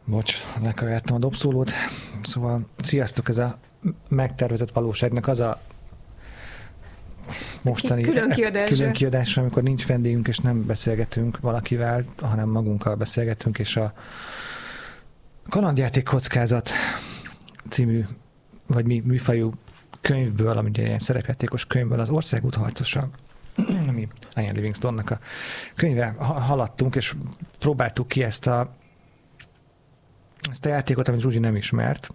Bocs, lekavertem a dobszólót. Szóval sziasztok, ez a megtervezett valóságnak az a mostani külön kiadása, amikor nincs vendégünk, és nem beszélgetünk valakivel, hanem magunkkal beszélgetünk, és a Kalandjáték kockázat című, vagy műfajú könyvből, ami egy ilyen szerepjátékos könyvből, az Országút harcosa, ami Ian Livingstone-nak a könyve, haladtunk, és próbáltuk ki ezt a játékot, amit Zsuzsi nem ismert.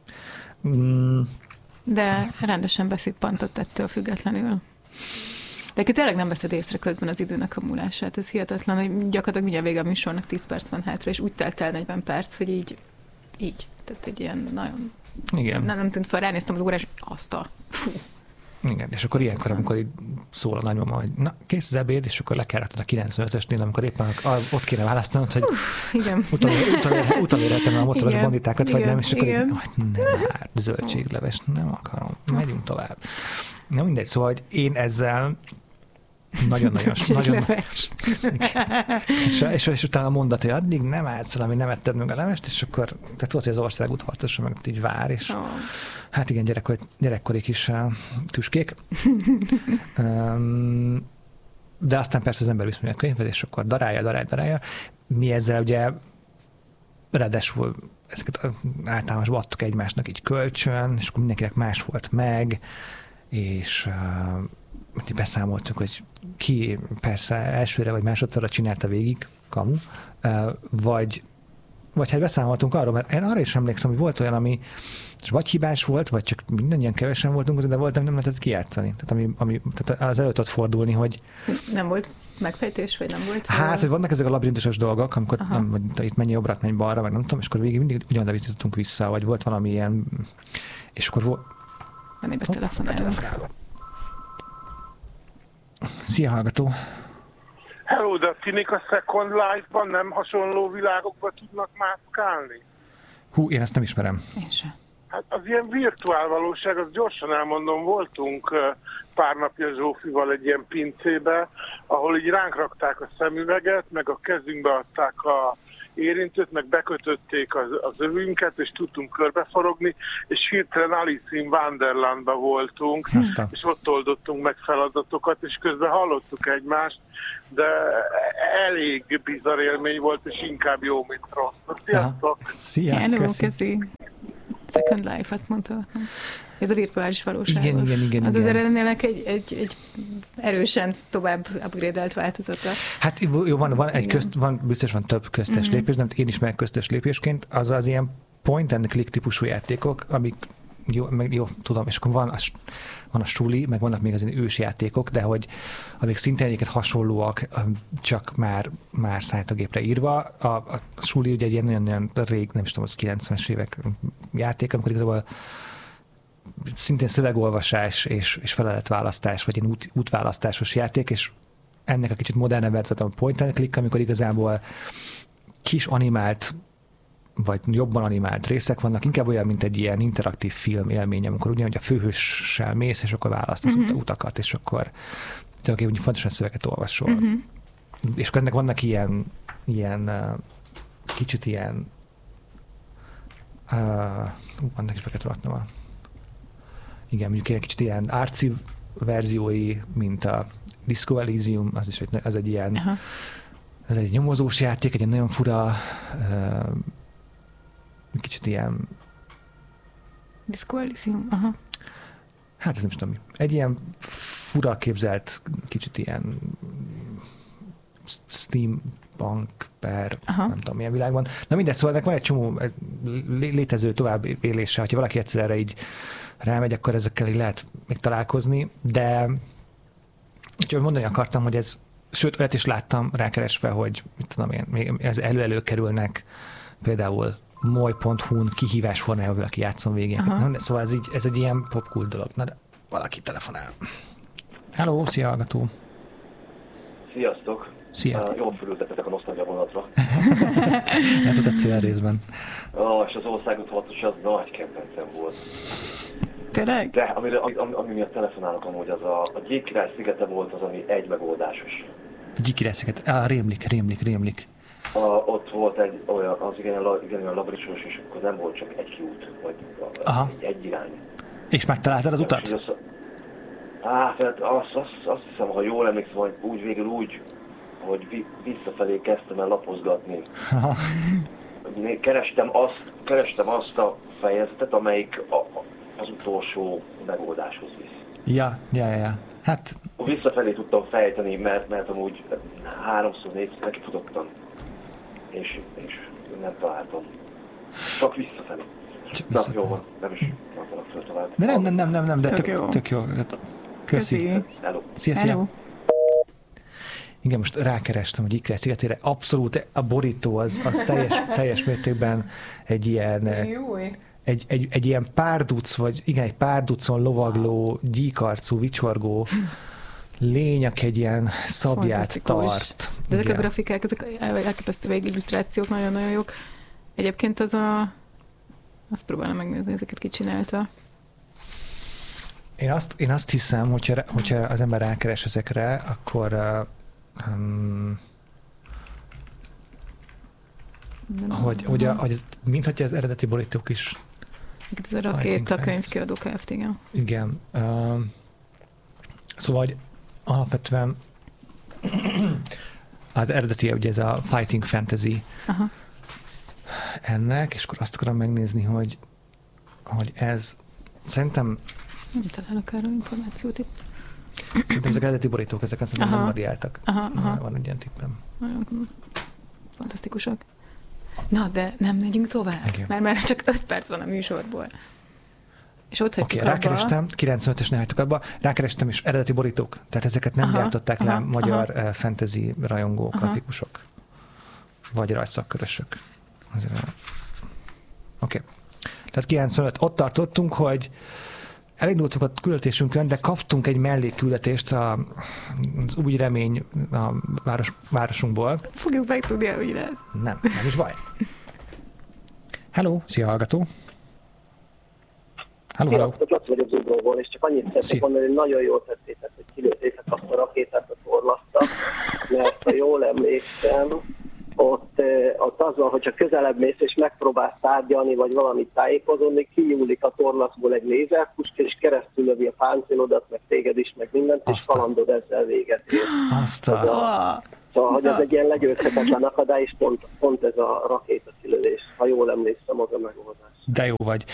De rendesen beszippantott ettől függetlenül. De tényleg nem veszed észre közben az időnek a múlását. Ez hihetetlen, hogy gyakorlatilag mindjárt vége a műsornak, 10 perc van hátra, és úgy telt el 40 perc, hogy így. Tehát egy ilyen nagyon... Igen. Nem tűnt fel, ránéztem az órás, és fú. Igen, és akkor ilyenkor, amikor így szól a nagymama, hogy na, kész az ebéd, és akkor lekeratod a 95-ösnél, amikor éppen ott kéne választanod, hogy utolérhetem a motoros banditákat, vagy nem, és akkor így, nem már, zöldségleves, nem akarom, megyünk tovább. Na mindegy, szóval, hogy én ezzel nagyon és utána a mondat, hogy addig nem állsz fel, ami nem etted meg a levest, és akkor te tudod, hogy az Országút harcosa meg így vár, és hát igen, gyerekkori kis tüskék. De aztán persze az ember viszont a könyvhez, és akkor darálja. Mi ezzel ugye ráadásul ezeket általánosban adtuk egymásnak így kölcsön, és akkor mindenkinek más volt meg, és beszámoltunk, hogy ki persze elsőre vagy másodszorra csinálta végig, kamu, vagy hát beszámoltunk arról, mert én arra is emlékszem, hogy volt olyan, ami vagy hibás volt, vagy csak mindannyian kevesen voltunk, de volt, ami nem lehetett kijátszani. Tehát az előtt ott fordulni, hogy... Nem volt megfejtés, vagy nem volt? Hát, hogy vannak ezek a labirintusos dolgok, amikor itt mennyi jobbra, mennyi balra, vagy nem tudom, és akkor végig mindig ugyanoda visszatudtunk vissza, vagy volt valami ilyen, és akkor volt... Van betelefonálunk. Szia, hallgató! Hello, de tinik a Second Life-ban nem hasonló világokba tudnak mászkálni? Hú, én ezt nem ismerem. Én sem. Hát az ilyen virtuál valóság, az gyorsan elmondom, voltunk pár napja Zsófival egy ilyen pincébe, ahol így ránk rakták a szemüveget, meg a kezünkbe adták a érintőt, meg bekötötték az övünket, és tudtunk körbeforogni, és hirtelen Alice in Wonderlandba voltunk, és ott oldottunk meg feladatokat, és közben hallottuk egymást, de elég bizarr élmény volt, és inkább jó, mint rossz. Sziasztok! Szia, hello, köszi! Second Life, azt mondta. Ez a virtuális valóság. Igen. Az eredménynek egy erősen tovább upgrade-elt változata. Hát jó, biztos van több köztes lépés, de én is meg köztes lépésként, az ilyen point and click típusú játékok, amik jó, tudom, és akkor van a suli, meg vannak még az ős játékok, de hogy amik szintén egyiket hasonlóak, csak már számítógépre írva. A suli ugye egy ilyen nagyon rég, nem is tudom, az 90-es évek játék, amikor igazából szintén szövegolvasás és feladatválasztás, vagy ilyen útválasztásos játék, és ennek a kicsit modernebb verziót a point and click, amikor igazából kis animált vagy jobban animált részek vannak, inkább olyan, mint egy ilyen interaktív film élmény, amikor ugyanúgy a főhőssel mész, és akkor választasz utakat, és akkor tulajdonképpen fontosan szöveget olvasol. És akkor ennek vannak ilyen kicsit ilyen annak is be kell raknom igen, mondjuk egy kicsit ilyen arci verziói, mint a Disco Elysium, az egy ilyen ez egy nyomozós játék, egy nagyon fura kicsit ilyen... Disco Elysium, Hát ez nem is tudom mi. Egy ilyen fura képzelt, kicsit ilyen steampunk nem tudom milyen világban. Na mindegy, szóval ennek van egy csomó létező tovább élése, hogyha valaki egyszerre így rámegy, akkor ezekkel így lehet még találkozni, de csak mondani akartam, hogy ez, sőt, olyat is láttam rákeresve, hogy mit tudom én, még ez előkerülnek például moly.hu-n kihívás formájában valaki játszon végén. Szóval ez egy ilyen popkult dolog. Na, de valaki telefonál. Hello, szia, hallgató. Sziasztok. Szia. Jól fölültetek a nosztalgia vonatra. Hát ott egy részben. És az Országút harcos az nagy kedvencem volt. Tényleg? De ami miatt telefonálok amúgy, az a Gyékkirály szigete volt az, ami egy megoldásos. Gyékkirály sziget. Rémlik. Ott volt egy olyan, az igen labrisos, és akkor nem volt csak egy kiút, vagy egy irány. És megtaláltad az utat? Hát azt hiszem, ha jól emlékszem, hogy végül úgy, hogy visszafelé kezdtem el lapozgatni. Aha. Kerestem azt a fejezetet, amelyik az utolsó megoldáshoz visz. Ja. Hát... Visszafelé tudtam fejteni, mert amúgy 3-4-szer nekifutottam, és nem találtam. Csak visszafelé. Na, jó van, nem is akarok föl tovább. De nem, de tök jó. Köszi. Szia. Igen, most rákerestem, hogy Iker szigetére abszolút a borító az teljes mértékben egy ilyen... Egy ilyen párduc, vagy igen, egy párducon lovagló, gyíkarcú, vicsorgó lény, aki egy ilyen szabját tart. De ezek a grafikák, ezek elképesztő végillusztrációk, nagyon-nagyon jók. Egyébként azt próbálom megnézni, ezeket ki csinálta. Én azt hiszem, hogyha az ember rákeres ezekre, akkor mintha az eredeti borítók is... Ez a Rakéta könyvkiadó Kft. Igen. Igen. Szóval alapvetően az eredeti, ugye ez a Fighting Fantasy ennek, és akkor azt akarom megnézni, hogy ez szerintem... Nem találok arról információt itt. Szerintem ezek eredeti borítók, ezeken szerintem nem variáltak. Van egy ilyen tippem. Nagyon fantasztikusak. Na, de nem megyünk tovább, mert csak 5 perc van a műsorból. És ott hagytuk abba. Rákerestem, 95-ösnél hagytuk abba, rákerestem is eredeti borítók, tehát ezeket nem gyártották le magyar fantasy rajongó grafikusok, vagy rajzszakkörösök. Oké. Tehát 95, ott tartottunk, hogy elindultunk a küldetésünkön, de kaptunk egy mellékküldetést az új remény a városunkból. Fogjuk megtudni, hogy lesz. Nem is baj. Hello, szia hallgató. Hello. Laci vagyok Zuglóból, és csak annyit szeretnék mondani, hogy nagyon jól tettétek, hogy kilőttétek azt a rakétát a torlaszta, mert ha jól emlékszem, ott az van, hogyha közelebb mész és megpróbálsz tárgyalni, vagy valamit tájékozódni, kinyúlik a torlaszból egy lézerpuska, és keresztül lövi a páncélodat, meg téged is, meg mindent, és kalandod ezzel véget ér. Szóval, hogy ez egy ilyen legyőzhetetlen akadály, és pont ez a rakétakilövés, ha jól emlékszem, az a megoldás. De jó vagy.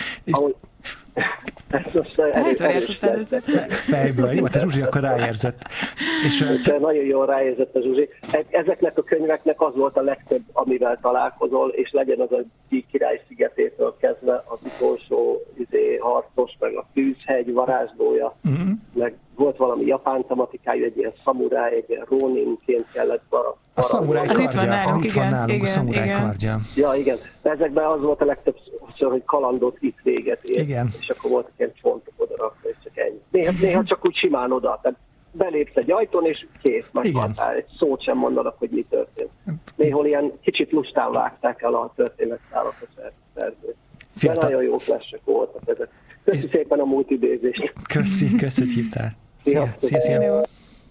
Ez most erős fejből, jó, te Zsuzsi akkor ráérzett. Nagyon jól ráérzett a Zsuzsi. Ezeknek a könyveknek az volt a legtöbb, amivel találkozol, és legyen az a Gyík király szigetétől kezdve az utolsó harcos, meg a Tűzhegy varázslója, meg volt valami japán tematikájú, egy ilyen szamuráj, egy ilyen roninként kellett a szamuráj kardja. Itt van nálunk, igen. A szamuráj kardja. Ja, igen. Ezekben az volt a legtöbb, hogy kalandot itt véget ér. Igen. És akkor voltak ilyen csontok odarakva, és csak ennyi. Néha csak úgy simán oda. Tehát belépsz egy ajtón, és kész, meghaltál. Egy szót sem mondanak, hogy mi történt. Néhol ilyen kicsit lustán vágták el a történetszálat a szerzőt. De nagyon jó flashek voltak ezek. Köszi szépen a múlt idézést. Köszi, hogy hívtál. Szia.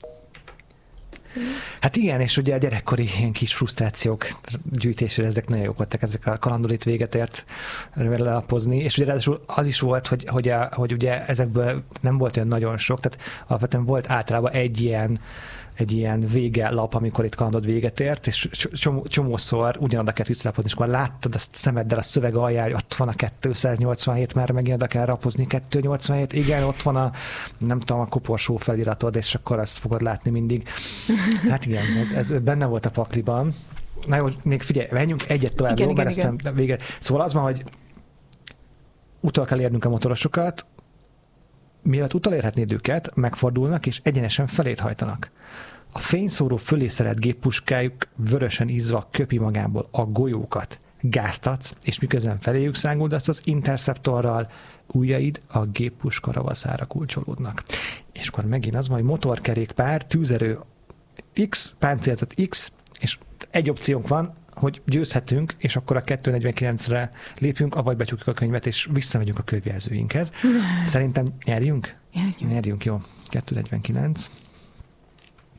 Hát igen, és ugye a gyerekkori ilyen kis frusztrációk gyűjtésére ezek nagyon jók voltak, ezek a kalandolit véget ért lelapozni, és ugye ráadásul az is volt, hogy ugye ezekből nem volt olyan nagyon sok, tehát alapvetően volt általában egy ilyen vége lap, amikor itt kalandod véget ért, és csomószor ugyanoda kellett visszalapozni, és akkor láttad a szemeddel a szöveg alján, hogy ott van a 287, már megint oda kell lapozni, 287, igen, ott van a, nem tudom, a koporsó feliratod, és akkor azt fogod látni mindig. Hát igen, ez benne volt a pakliban. Na jó, még figyelj, menjünk egyet tovább, jó? Mert aztán vége. Szóval az van, hogy utol kell érnünk a motorosokat, mielőtt utolérhetnéd őket, megfordulnak, és egyenesen felét hajtanak. A fényszóró fölé szerelt géppuskájuk vörösen izzva köpi magából a golyókat. Gáztatsz, és miközben feléjük száguldasz az interceptorral, ujjaid a géppuska ravaszára kulcsolódnak. És akkor megint az van, hogy motorkerékpár, tűzerő X, páncélzat X, és egy opciónk van, hogy győzhetünk, és akkor a 249-re lépjünk, avagy becsukjuk a könyvet, és visszamegyünk a könyvjelzőinkhez. Szerintem nyerjünk? Nyerjünk, jó. 249.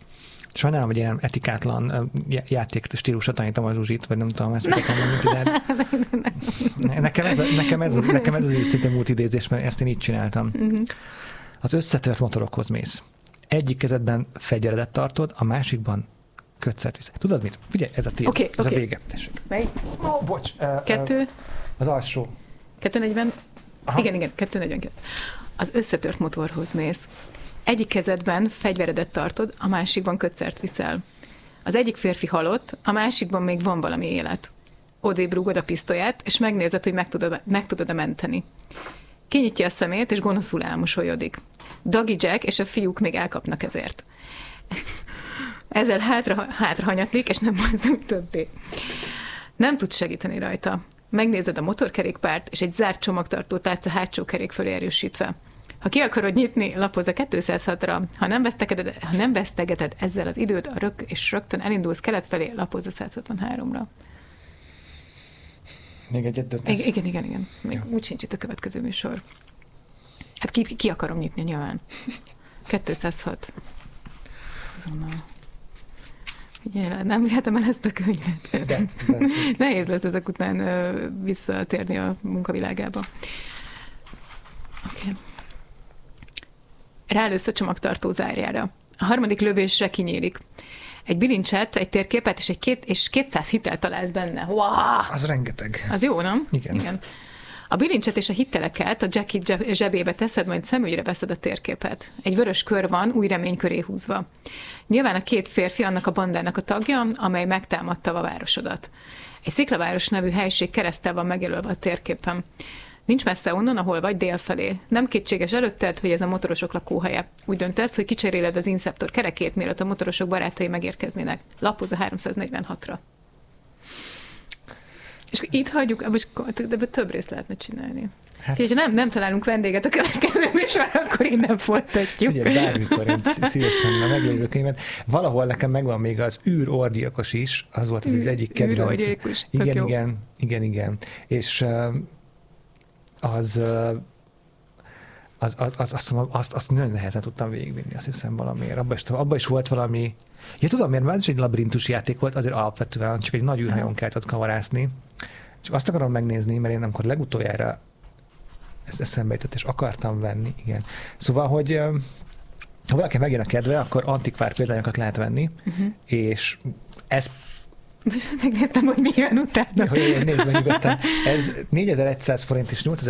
Sajnálom, hogy ilyen etikátlan játék stílusra tanítom a Zsuzsit, vagy nem tudom, ezt fogom mondani, de nekem ez az őszinte múltidézés, mert ezt én így csináltam. Az összetört motorokhoz mész. Egyik kezedben fegyveredet tartod, a másikban kötszert visz. Tudod mit? Figyelj, ez a tiéd. Ez a vége. Tessék. Melyik? Bocs. 2. Az alsó. 240. Igen, 249. Az összetört motorhoz mész. Egyik kezedben fegyveredet tartod, a másikban kötszert viszel. Az egyik férfi halott, a másikban még van valami élet. Odébb rúgod a pisztolyát, és megnézed, hogy meg tudod-e menteni. Kinyitja a szemét, és gonoszul elmosolyodik. Dagi Jack és a fiúk még elkapnak ezért. Ezzel hátra hanyatlik, és nem mozdul többé. Nem tudsz segíteni rajta. Megnézed a motorkerékpárt, és egy zárt csomagtartót látsz a hátsó kerék fölé erősítve. Ha ki akarod nyitni, lapozz a 206-ra. Ha nem vesztegeted ezzel az időt, és rögtön elindulsz kelet felé, lapozz a 163-ra. Még egyet döntesz? Igen. Még úgy sincs itt a következő műsor. Hát ki akarom nyitni nyilván. 206. Azonnal. Figyelj, nem vihetem el ezt a könyvet. De. Nehéz lesz ezek után visszatérni a munkavilágába. Oké. Rálősz a csomagtartó zárjára. A harmadik lövésre kinyílik. Egy bilincset, egy térképet és 200 hitelt találsz benne. Wow! Az rengeteg. Az jó, nem? Igen. A bilincset és a hiteleket a Jackie zsebébe teszed, majd szemügyre veszed a térképet. Egy vörös kör van, új remény köré húzva. Nyilván a 2 férfi annak a bandának a tagja, amely megtámadta a városodat. Egy Sziklaváros nevű helység kereszttel van megjelölve a térképen. Nincs messze onnan, ahol vagy, délfelé. Nem kétséges előtted, hogy ez a motorosok lakóhelye. Úgy döntesz, hogy kicseréled az Inceptor kerekét, mielőtt a motorosok barátai megérkeznének. Lapozz a 346-ra. És itt hagyjuk, de több részt lehetne csinálni. Hát, ha nem találunk vendéget a következő műsorra, akkor innen folytatjuk. Ugye, bármikor én szívesen a meglévő könyvet. Valahol nekem megvan még az űrorgyilkos is, az volt az egyik kedvenc. Űrorgyilkos, igen. És azt nagyon nehezen tudtam végigvinni, azt hiszem valamiért. Abban is volt valami... Ja, tudom, miért? Mert ez egy labirintus játék volt, azért alapvetően csak egy nagy űrhajón kellett kavarászni. Csak azt akarom megnézni, mert én amikor legutoljára ezt eszembe jutott, és akartam venni, igen. Szóval, hogy ha valaki megjön a kedve, akkor antikvár példányokat lehet venni, és ez... Megnéztem, hogy mi jön utána. Hogy nézd meg nyugodtan. Ez 4100 forint és 8000